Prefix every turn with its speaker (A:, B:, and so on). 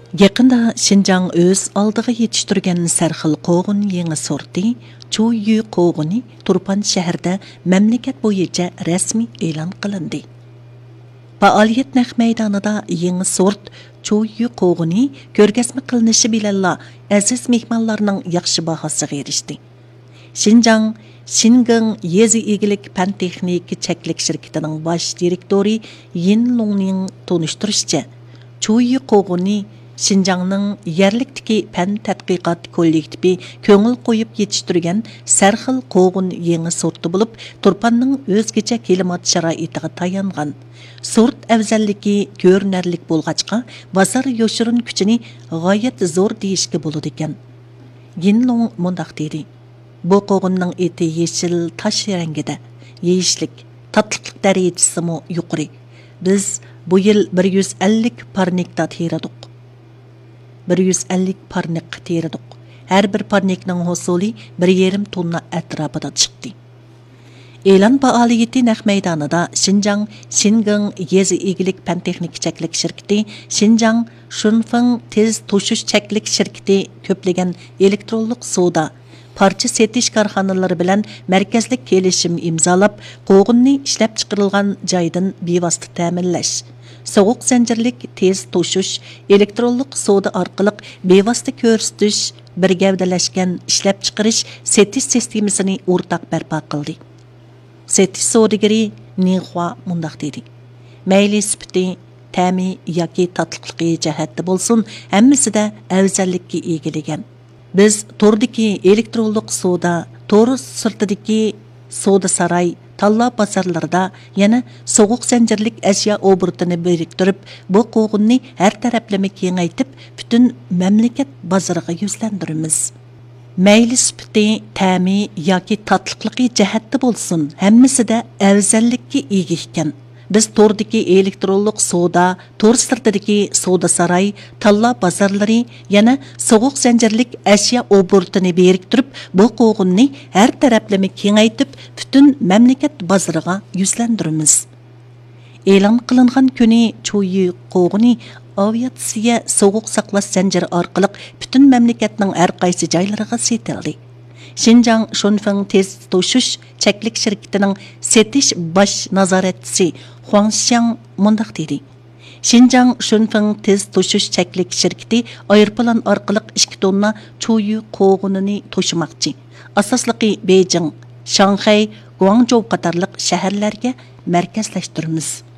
A: Yaqında Şinjan öz aldığı yetiştirgen sərxil qoğun yeni sorti Çoyu qoğuni Turpan şəhərdə məmləkət boyunca rəsmi elan qılındı. Fəaliyyət naq meydanında yeni sort Çoyu qoğuni görgəsmə qılınışı biləlla əziz mehmanlarının yaxşı bahasıga erişdi. Şinjan Şingan Yezi İgilik Pən Texniki Çəklik şirketinin baş direktori Yin Longning tonuşturuşça Çoyu qoğuni Şinjanның yerliktiki pən tədqiqat kollektivi köңül qoyup yetiştirген sərxil qoğun yeni sortu bulup, Turpanның özgece kelimat şaraitiga tayangan. Sort əvzəlliki görünərlik bolğaçqa, basar yoşurun küçini gayet zor deyişki buludu eken. Yinlong mundaq dedi. Bu qoğunның eti yeşil taş rengide, yeyişlik, tatlıqlık dərəcəsi mu yuqori. Biz bu yıl 150 parnikda teradık. 150 parnik teridik. Her bir parnikning hosuli 1,5 tonna etrafıda çıktı. Elan faaliyeti naq meydanında Şinjan Şingan Yezi İgilik Pən Texnik Çəklik şirketi, Şinjan Şunfeng Tez Toşuş Çəklik şirketi köplegen elektronluk soda, parça setiş karxanaları bilen merkezlik kelişim imzalap, qoğunni işlep çıkarılgan jaydan bevastı təminləş. Soğuk zincirlik tez toşuş, elektronluk soda arqılıq bevastı körüstüş, bir gavdalashgan işlep çıkarış setiş sistemisini ortaq bərpa qıldı. Setiş sodagiri Nihua mundaq dedi. Məyli süpti, təmi yoki tatlıqlıqı cəhətdə bolsun, həmmisi də əvzəllikki egilegen. Biz tordaki elektronluk soda, toru sırtıdaki soda saray, Talla bazarlarda yana soğuk zincirlik eşya obrutini biriktirip, bu qoğunni her taraflama kengaytip, bütün memleket bazarıga yüzlendirimiz. Məyli süpti, təmi yoki tatlıqlıqı cəhətdə bolsun, həmmisi də əvzəllikki ega ekan. Biz tordaki elektronluk soda, tor sırtidagi soda saray, talla bazarları, yana soğuk zincirlik eşya obrutini biriktirip, bu qoğunni her taraflama kengaytip, bütün memleket bazarıga yüzlendirimiz. Elan qılınğan köni Çoyu qoğuni aviatsiya soğuk saqlash zinciri arqılıq bütün memleketning her qaysi joylariga setildi. Şinjan Şunfeng Tez Toşuş Çəklik şirketining setiş baş nazaretçisi Huang Xiang mundaq dedi. Şinjan Şunfeng Tez Toşuş Çəklik şirketi aeroplan arqılıq 2 tonna Çoyu qoğunini toşumakçı. Asaslıqı Beijing, Şanghay, Guangzhou qatarlıq şəhərlərə mərkəzləşdirimiz.